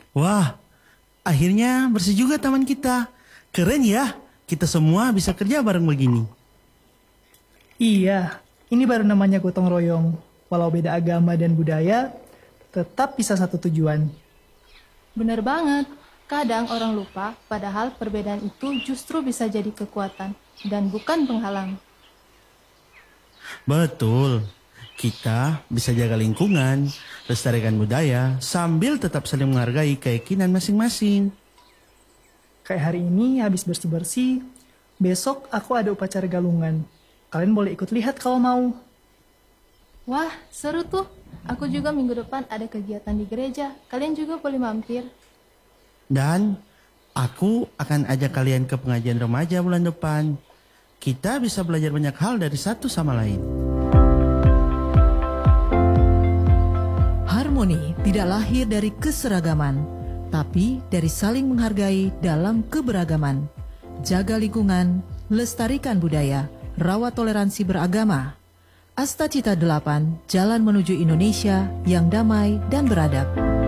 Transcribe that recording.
Wah, akhirnya bersih juga taman kita. Keren ya, kita semua bisa kerja bareng begini. Iya, ini baru namanya gotong royong. Walau beda agama dan budaya, tetap bisa satu tujuan. Benar banget. Kadang orang lupa, padahal perbedaan itu justru bisa jadi kekuatan dan bukan penghalang. Betul, kita bisa jaga lingkungan, lestarikan budaya, sambil tetap saling menghargai keyakinan masing-masing. Kayak hari ini habis bersih-bersih, besok aku ada upacara galungan. Kalian boleh ikut lihat kalau mau. Wah, seru tuh. Aku juga minggu depan ada kegiatan di gereja. Kalian juga boleh mampir. Dan aku akan ajak kalian ke pengajian remaja bulan depan. Kita bisa belajar banyak hal dari satu sama lain. Harmoni tidak lahir dari keseragaman, tapi dari saling menghargai dalam keberagaman. Jaga lingkungan, lestarikan budaya, rawat toleransi beragama. Asta Cita 8, Jalan Menuju Indonesia yang damai dan beradab.